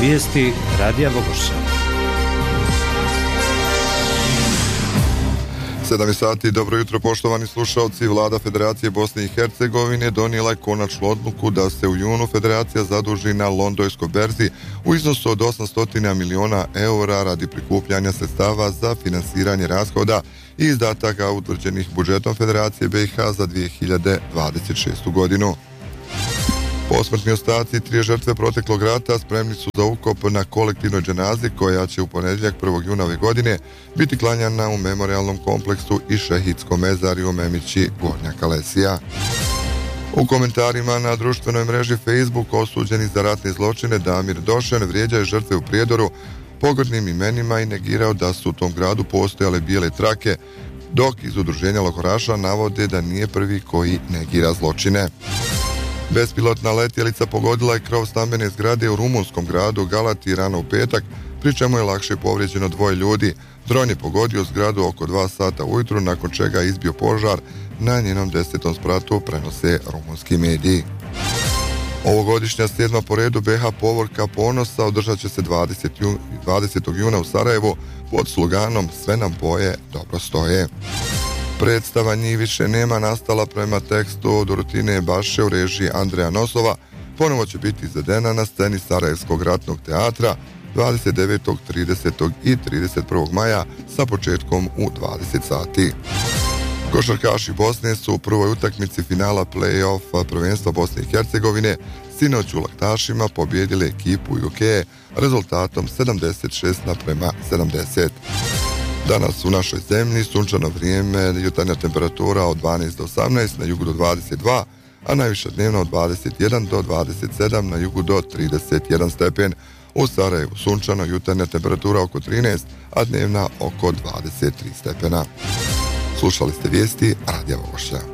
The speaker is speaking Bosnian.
Vijesti Radija Bogoša. 7 sati, dobro jutro poštovani slušalci. Vlada Federacije Bosne i Hercegovine donijela je konačnu odluku da se u junu Federacija zaduži na Londonskoj berzi u iznosu od 800 miliona eura radi prikupljanja sredstava za finansiranje rashoda i izdataka utvrđenih budžetom Federacije BiH za 2026. godinu. Posmrtni ostaci 3 žrtve proteklog rata spremni su za ukop na kolektivnoj dženazi koja će u ponedjeljak 1. juna ove godine biti klanjana u memorijalnom kompleksu i šehidskom mezariju Memići Gornja Kalesija. U komentarima na društvenoj mreži Facebook osuđeni za ratne zločine Damir Došen vrijeđa žrtve u Prijedoru pogrdnim imenima i negirao da su u tom gradu postojale bijele trake, dok iz udruženja logoraša navode da nije prvi koji negira zločine. Bespilotna letjelica pogodila je krov stambene zgrade u rumunskom gradu Galati rano u petak, pri čemu je lakše povrijeđeno 2 ljudi. Dron je pogodio zgradu oko 2 sata ujutro, nakon čega je izbio požar na njenom 10. spratu, prenose rumunski mediji. Ovogodišnja 7. po redu BiH povorka ponosa održat će se 20. juna u Sarajevu pod sloganom Sve nam boje dobro stoje. Predstava Njih više nema nastala prema tekstu Dorotine Baše u režiji Andreja Nosova ponovo će biti izvedena na sceni Sarajevskog ratnog teatra 29., 30. i 31. maja sa početkom u 20 sati. Košarkaši Bosne su u prvoj utakmici finala play-off prvenstva Bosne i Hercegovine sinoć u Laktašima pobijedili ekipu Jugokeje rezultatom 76:70. Danas u našoj zemlji sunčano vrijeme, jutarnja temperatura od 12 do 18, na jugu do 22, a najviša dnevna od 21 do 27, na jugu do 31 stepen. U Sarajevu sunčano, jutarnja temperatura oko 13, a dnevna oko 23 stepena. Slušali ste vijesti Radija Bogoša.